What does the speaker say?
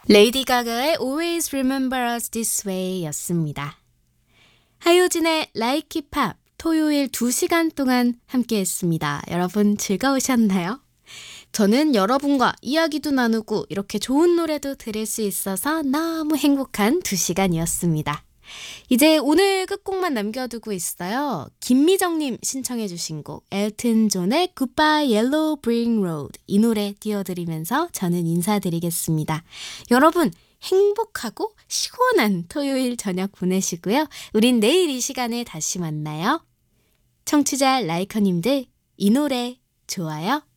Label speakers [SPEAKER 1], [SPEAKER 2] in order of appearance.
[SPEAKER 1] 레이디 가가의 Always Remember Us This Way 였습니다. 하효진의 Like It Pop 토요일 2시간 동안 함께 했습니다. 여러분 즐거우셨나요? 저는 여러분과 이야기도 나누고 이렇게 좋은 노래도 들을 수 있어서 너무 행복한 2시간이었습니다. 이제 오늘 끝곡만 남겨두고 있어요. 김미정님 신청해 주신 곡 엘튼 존의 Goodbye Yellow Brick Road 이 노래 띄워드리면서 저는 인사드리겠습니다. 여러분 행복하고 시원한 토요일 저녁 보내시고요. 우린 내일 이 시간에 다시 만나요. 청취자 라이커님들 이 노래 좋아요?